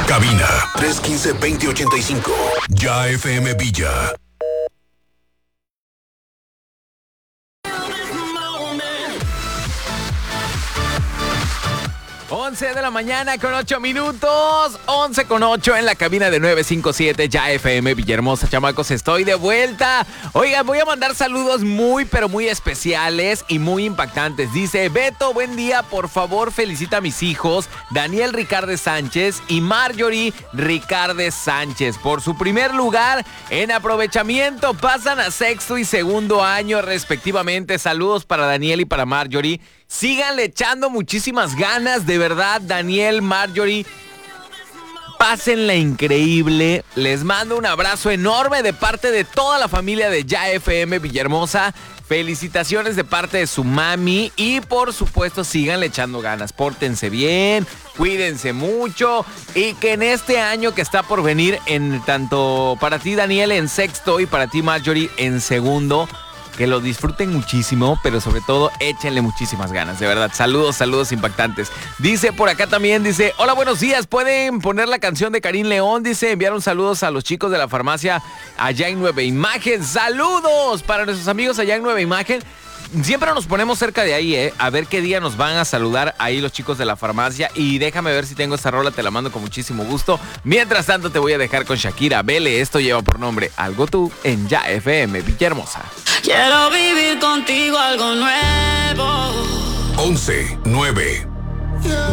Cabina 315-2085. Ya FM Villa. De la mañana con 8 minutos, 11 con 8 en la cabina de 957 Ya FM Villahermosa, chamacos, estoy de vuelta. Oigan, voy a mandar saludos muy, pero muy especiales y muy impactantes. Dice, Beto, buen día, por favor felicita a mis hijos, Daniel Ricardo Sánchez y Marjorie Ricardo Sánchez, por su primer lugar en aprovechamiento. Pasan a sexto y segundo año respectivamente. Saludos para Daniel y para Marjorie. Síganle echando muchísimas ganas, de verdad, Daniel, Marjorie. Pásenla increíble. Les mando un abrazo enorme de parte de toda la familia de Ya FM Villahermosa. Felicitaciones de parte de su mami y, por supuesto, síganle echando ganas. Pórtense bien, cuídense mucho y que en este año que está por venir, en tanto para ti, Daniel, en sexto y para ti, Marjorie, en segundo, que lo disfruten muchísimo, pero sobre todo échenle muchísimas ganas, de verdad. Saludos, saludos impactantes. Dice por acá también, dice, hola, buenos días, ¿pueden poner la canción de Karim León? Dice, enviaron saludos a los chicos de la farmacia allá en Nueva Imagen. Saludos para nuestros amigos allá en Nueva Imagen. Siempre nos ponemos cerca de ahí, a ver qué día nos van a saludar ahí los chicos de la farmacia. Y déjame ver si tengo esa rola, te la mando con muchísimo gusto. Mientras tanto te voy a dejar con Shakira. Vele, esto lleva por nombre Algo Tú en Ya FM Villahermosa. Quiero vivir contigo algo nuevo. 11-9.